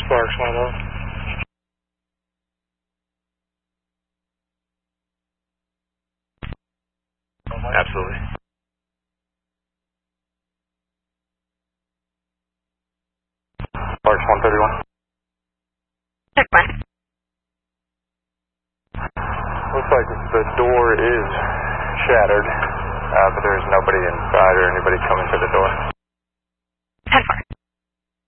Sparks 1 Absolutely. Sparks 131. Check one. Looks like the door is shattered, but there's nobody inside or anybody coming to the door. 10-4.